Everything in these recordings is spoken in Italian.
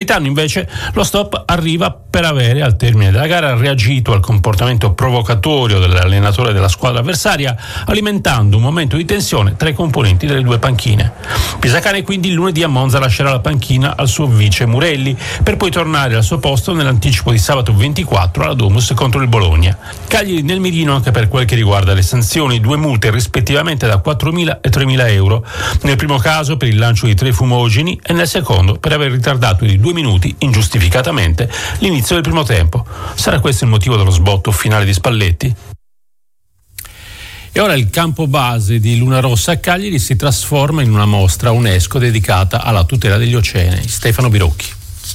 Positano invece lo stop arriva per avere al termine della gara reagito al comportamento provocatorio dell'allenatore della squadra avversaria, alimentando un momento di tensione tra i componenti delle due panchine. Pisacane quindi il lunedì a Monza lascerà la panchina al suo vice Murelli per poi tornare al suo posto nell'anticipo di sabato 24 alla Domus contro il Bologna. Cagliari nel mirino anche per quel che riguarda le sanzioni, 2 multe rispettivamente da 4.000 e 3.000 euro. Nel primo caso per il lancio di 3 fumogeni e nel secondo per aver ritardato di 2 minuti ingiustificatamente l'inizio del primo tempo. Sarà questo il motivo dello sbotto finale di Spalletti? E ora il campo base di Luna Rossa a Cagliari si trasforma in una mostra UNESCO dedicata alla tutela degli oceani. Stefano Birocchi.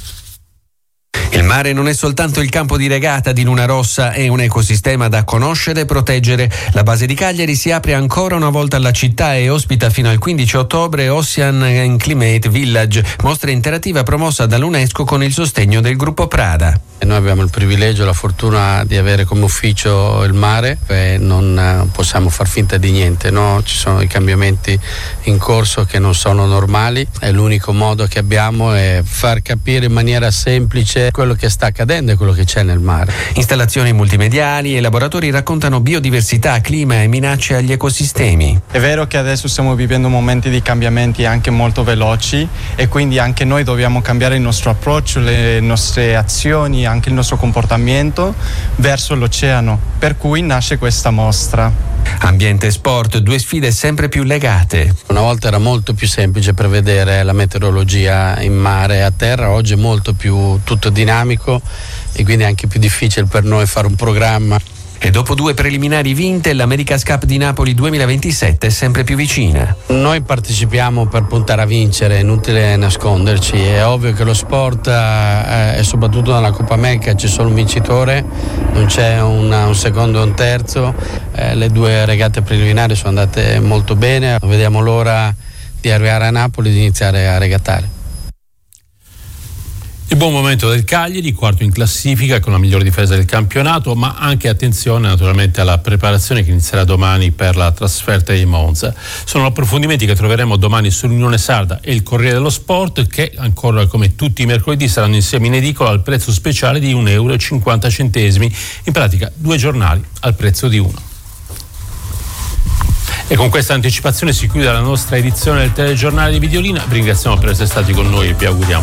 Il mare non è soltanto il campo di regata di Luna Rossa, è un ecosistema da conoscere e proteggere. La base di Cagliari si apre ancora una volta alla città e ospita fino al 15 ottobre Ocean and Climate Village, mostra interattiva promossa dall'UNESCO con il sostegno del gruppo Prada. Noi abbiamo il privilegio e la fortuna di avere come ufficio il mare e non possiamo far finta di niente, no? Ci sono i cambiamenti in corso che non sono normali e l'unico modo che abbiamo è far capire in maniera semplice quello che sta accadendo e quello che c'è nel mare. Installazioni multimediali e laboratori raccontano biodiversità, clima e minacce agli ecosistemi. È vero che adesso stiamo vivendo momenti di cambiamenti anche molto veloci e quindi anche noi dobbiamo cambiare il nostro approccio, le nostre azioni, anche il nostro comportamento verso l'oceano, per cui nasce questa mostra. Ambiente e sport, 2 sfide sempre più legate. Una volta era molto più semplice prevedere la meteorologia in mare e a terra, oggi è molto più tutto dinamico e quindi è anche più difficile per noi fare un programma. E dopo 2 preliminari vinte, l'America's Cup di Napoli 2027 è sempre più vicina. Noi partecipiamo per puntare a vincere, è inutile nasconderci. È ovvio che lo sport, e soprattutto nella Coppa America, c'è solo un vincitore, non c'è un secondo e un terzo. Le 2 regate preliminari sono andate molto bene, non vediamo l'ora di arrivare a Napoli e di iniziare a regattare. Il buon momento del Cagliari, quarto in classifica con la migliore difesa del campionato, ma anche attenzione naturalmente alla preparazione che inizierà domani per la trasferta di Monza. Sono approfondimenti che troveremo domani sull'Unione Sarda e il Corriere dello Sport, che ancora come tutti i mercoledì saranno insieme in edicola al prezzo speciale di €1,50, in pratica 2 giornali al prezzo di uno. E con questa anticipazione si chiude la nostra edizione del telegiornale di Videolina. Vi ringraziamo per essere stati con noi e vi auguriamo